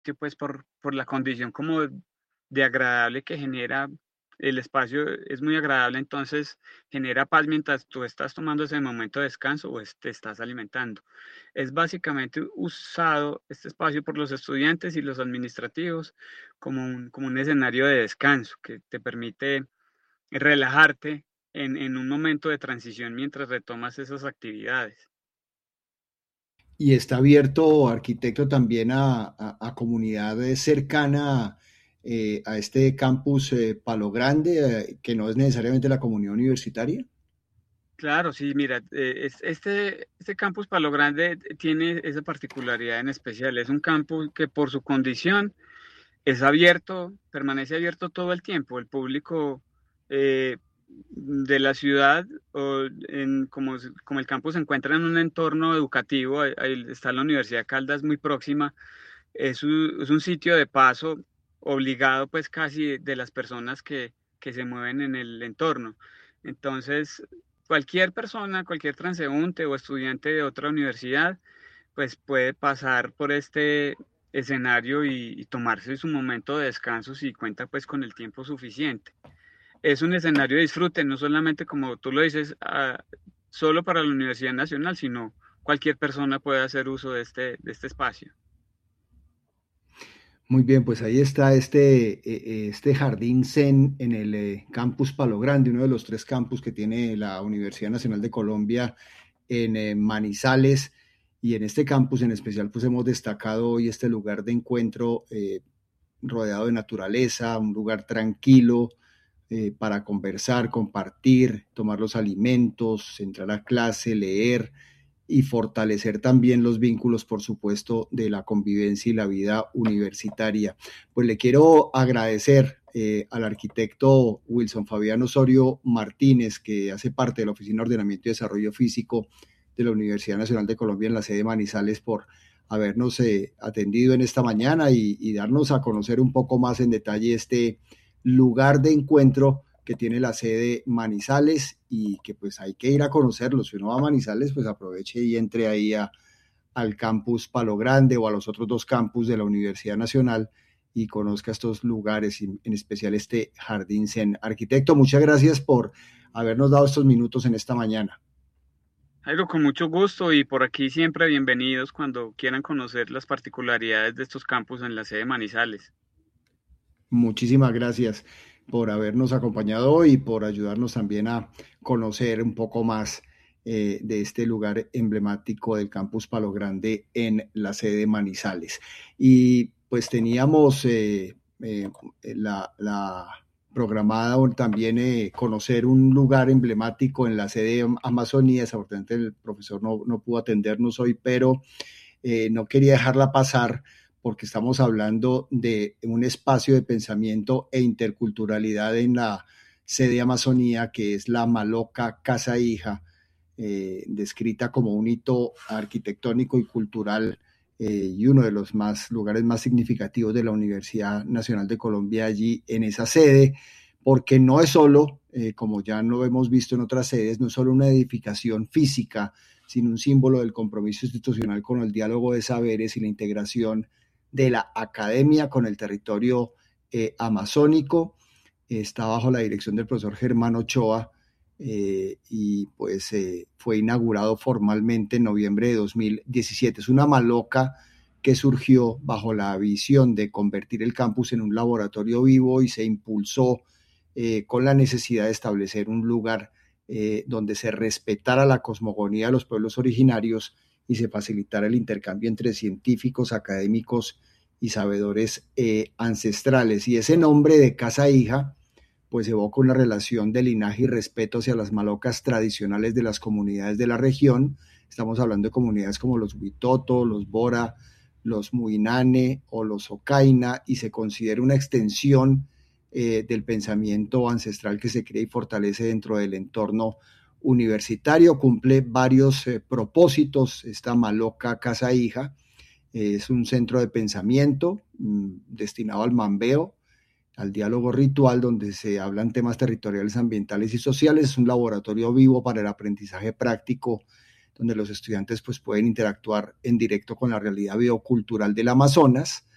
pues por la condición como de agradable que genera. El espacio es muy agradable, entonces genera paz mientras tú estás tomando ese momento de descanso o te estás alimentando. Es básicamente usado este espacio por los estudiantes y los administrativos como un escenario de descanso que te permite relajarte en un momento de transición mientras retomas esas actividades. Y está abierto, arquitecto, también a comunidad cercana a este campus Palo Grande, que no es necesariamente la comunidad universitaria. Claro, sí, mira, este campus Palo Grande tiene esa particularidad en especial. Es un campus que por su condición es abierto, permanece abierto todo el tiempo. El público eh, de la ciudad, como el campus se encuentra en un entorno educativo, ahí está la Universidad de Caldas muy próxima, es un sitio de paso obligado pues casi de las personas que se mueven en el entorno. Entonces, cualquier persona, cualquier transeúnte o estudiante de otra universidad, pues puede pasar por este escenario y tomarse su momento de descanso si cuenta pues con el tiempo suficiente. Es un escenario de disfrute, no solamente como tú lo dices, solo para la Universidad Nacional, sino cualquier persona puede hacer uso de este espacio. Muy bien, pues ahí está este jardín Zen en el campus Palo Grande, uno de los tres campus que tiene la Universidad Nacional de Colombia en Manizales. Y en este campus en especial, pues hemos destacado hoy este lugar de encuentro rodeado de naturaleza, un lugar tranquilo para conversar, compartir, tomar los alimentos, entrar a clase, leer y fortalecer también los vínculos, por supuesto, de la convivencia y la vida universitaria. Pues le quiero agradecer al arquitecto Wilson Fabián Osorio Martínez, que hace parte de la Oficina de Ordenamiento y Desarrollo Físico de la Universidad Nacional de Colombia en la sede de Manizales, por habernos atendido en esta mañana y darnos a conocer un poco más en detalle este lugar de encuentro que tiene la sede Manizales y que pues hay que ir a conocerlo. Si uno va a Manizales, pues aproveche y entre ahí al campus Palo Grande o a los otros dos campus de la Universidad Nacional y conozca estos lugares, en especial este Jardín Zen. Arquitecto, muchas gracias por habernos dado estos minutos en esta mañana. Jairo, con mucho gusto y por aquí siempre bienvenidos cuando quieran conocer las particularidades de estos campus en la sede Manizales. Muchísimas gracias por habernos acompañado hoy y por ayudarnos también a conocer un poco más de este lugar emblemático del Campus Palo Grande en la sede Manizales. Y pues teníamos la programada también conocer un lugar emblemático en la sede Amazonía. Desafortunadamente el profesor no pudo atendernos hoy, pero no quería dejarla pasar porque estamos hablando de un espacio de pensamiento e interculturalidad en la sede Amazonía, que es la Maloca Casa Hija, descrita como un hito arquitectónico y cultural y uno de los lugares más significativos de la Universidad Nacional de Colombia allí en esa sede, porque no es solo, como ya lo hemos visto en otras sedes, no es solo una edificación física, sino un símbolo del compromiso institucional con el diálogo de saberes y la integración de la academia con el territorio amazónico. Está bajo la dirección del profesor Germán Ochoa y pues fue inaugurado formalmente en noviembre de 2017. Es una maloca que surgió bajo la visión de convertir el campus en un laboratorio vivo y se impulsó con la necesidad de establecer un lugar donde se respetara la cosmogonía de los pueblos originarios y se facilitara el intercambio entre científicos, académicos y sabedores ancestrales. Y ese nombre de Casa Hija pues evoca una relación de linaje y respeto hacia las malocas tradicionales de las comunidades de la región. Estamos hablando de comunidades como los Huitoto, los Bora, los Muinane o los Ocaina, y se considera una extensión del pensamiento ancestral que se crea y fortalece dentro del entorno universitario. Cumple varios propósitos esta Maloca Casa Hija. Es un centro de pensamiento destinado al mambeo, al diálogo ritual, donde se hablan temas territoriales, ambientales y sociales. Es un laboratorio vivo para el aprendizaje práctico, donde los estudiantes pues, pueden interactuar en directo con la realidad biocultural del Amazonas.